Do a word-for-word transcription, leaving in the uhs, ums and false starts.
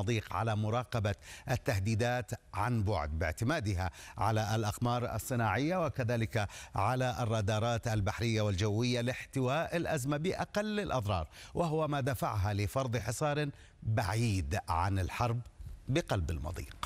المضيق على مراقبة التهديدات عن بعد باعتمادها على الأقمار الصناعية وكذلك على الرادارات البحرية والجوية لاحتواء الأزمة بأقل الأضرار، وهو ما دفعها لفرض حصار بعيد عن الحرب بقلب المضيق.